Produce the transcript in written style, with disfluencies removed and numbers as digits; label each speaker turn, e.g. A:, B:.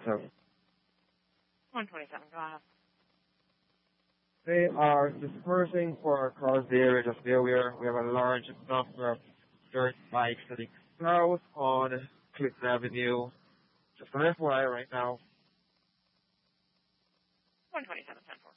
A: So
B: 127, go ahead.
A: they are dispersing for across the area. Just be aware, we have a large number of dirt bikes heading south on Clinton Avenue. Just an FYI right now.
B: 127, 10-4.